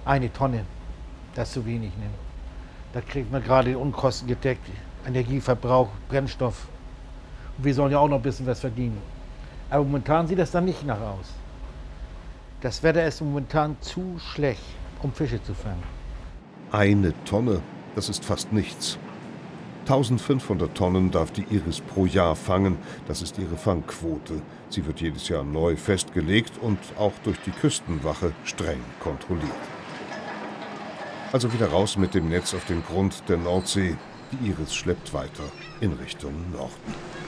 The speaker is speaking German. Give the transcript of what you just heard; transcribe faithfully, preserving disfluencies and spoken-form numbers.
Eine Tonne, das ist zu wenig. Ne? Da kriegt man gerade die Unkosten gedeckt, Energieverbrauch, Brennstoff. Und wir sollen ja auch noch ein bisschen was verdienen. Aber momentan sieht das dann nicht nach aus. Das Wetter ist momentan zu schlecht, um Fische zu fangen. Eine Tonne, das ist fast nichts. eintausendfünfhundert Tonnen darf die Iris pro Jahr fangen. Das ist ihre Fangquote. Sie wird jedes Jahr neu festgelegt und auch durch die Küstenwache streng kontrolliert. Also wieder raus mit dem Netz auf den Grund der Nordsee. Die Iris schleppt weiter in Richtung Norden.